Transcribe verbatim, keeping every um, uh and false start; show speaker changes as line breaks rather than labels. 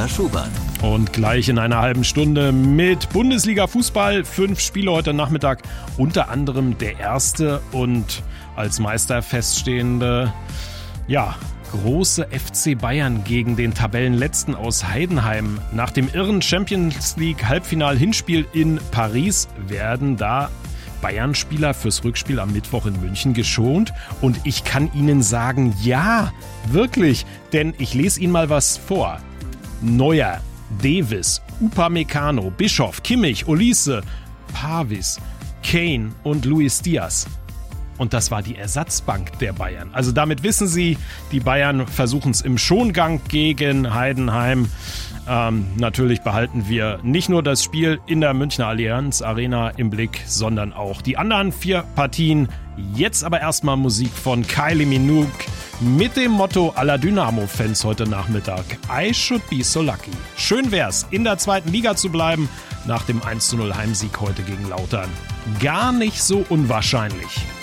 Oliver Schubert.
Und gleich in einer halben Stunde mit Bundesliga-Fußball. Fünf Spiele heute Nachmittag, unter anderem der erste und als Meister feststehende, ja, große F C Bayern gegen den Tabellenletzten aus Heidenheim. Nach dem irren Champions League Halbfinal-Hinspiel in Paris werden da Bayern-Spieler fürs Rückspiel am Mittwoch in München geschont. Und ich kann Ihnen sagen, ja, wirklich, denn ich lese Ihnen mal was vor. Neuer, Davis, Upamecano, Bischoff, Kimmich, Olise, Pavis, Kane und Luis Diaz. Und das war die Ersatzbank der Bayern. Also damit wissen Sie, die Bayern versuchen es im Schongang gegen Heidenheim. Ähm, natürlich behalten wir nicht nur das Spiel in der Münchner Allianz Arena im Blick, sondern auch die anderen vier Partien. Jetzt aber erstmal Musik von Kylie Minogue mit dem Motto aller Dynamo-Fans heute Nachmittag: I should be so lucky. Schön wär's, in der zweiten Liga zu bleiben, nach dem eins zu null Heimsieg heute gegen Lautern. Gar nicht so unwahrscheinlich.